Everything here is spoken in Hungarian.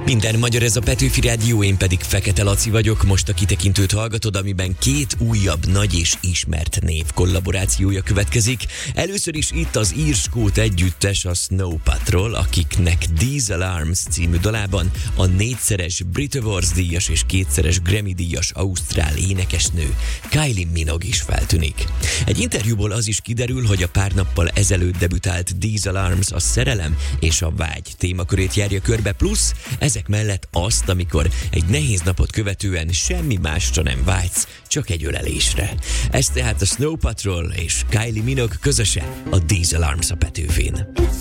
Minden magyar, ez a Petőfi Rádió, én pedig Fekete Laci vagyok. Most a kitekintőt hallgatod, amiben két újabb nagy és ismert név kollaborációja következik. Először is itt az ír-skót együttes, a Snow Patrol, akiknek These Alarms című dalában a 4-szeres Brit Awards díjas és 2-szeres Grammy díjas ausztrál énekesnő Kylie Minogue is feltűnik. Egy interjúból az is kiderül, hogy a pár nappal ezelőtt debütált These Alarms a szerelem és a vágy témakörét járja körbe, plusz ezek mellett azt, amikor egy nehéz napot követően semmi másra nem vágysz, csak egy ölelésre. Ez tehát a Snow Patrol és Kylie Minogue közöse, a These Alarms a Petőfin.